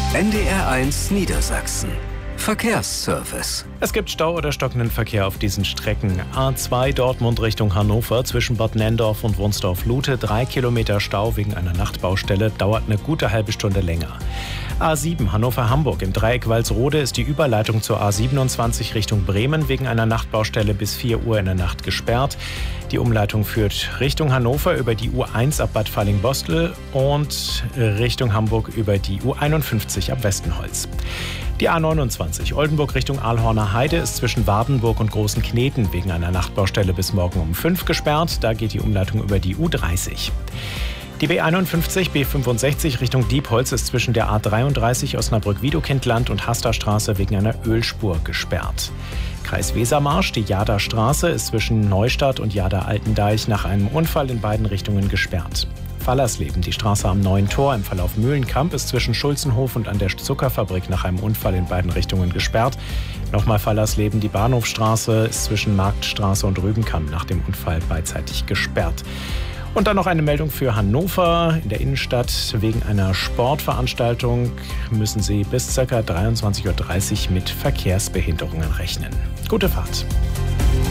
NDR1 Niedersachsen. Verkehrsservice. Es gibt Stau oder stockenden Verkehr auf diesen Strecken. A2 Dortmund Richtung Hannover zwischen Bad Nenndorf und Wunsdorf-Lute. 3 Kilometer Stau wegen einer Nachtbaustelle. Dauert eine gute halbe Stunde länger. A7 Hannover-Hamburg im Dreieck Walsrode ist die Überleitung zur A27 Richtung Bremen wegen einer Nachtbaustelle bis 4 Uhr in der Nacht gesperrt. Die Umleitung führt Richtung Hannover über die U1 ab Bad Falling-Bostel und Richtung Hamburg über die U51 ab Westenholz. Die A29 Oldenburg Richtung Ahlhorner Heide ist zwischen Wardenburg und Großen Kneten wegen einer Nachtbaustelle bis morgen um 5 gesperrt. Da geht die Umleitung über die U30. Die B51, B65 Richtung Diepholz ist zwischen der A33 Osnabrück-Wiedokindland und Hasterstraße wegen einer Ölspur gesperrt. Kreis Wesermarsch, die Jahder Straße ist zwischen Neustadt und Jahder-Altendeich nach einem Unfall in beiden Richtungen gesperrt. Fallersleben, die Straße am Neuen Tor im Verlauf Mühlenkamp ist zwischen Schulzenhof und an der Zuckerfabrik nach einem Unfall in beiden Richtungen gesperrt. Nochmal Fallersleben, die Bahnhofstraße ist zwischen Marktstraße und Rübenkamp nach dem Unfall beidseitig gesperrt. Und dann noch eine Meldung für Hannover. In der Innenstadt wegen einer Sportveranstaltung müssen Sie bis ca. 23:30 Uhr mit Verkehrsbehinderungen rechnen. Gute Fahrt.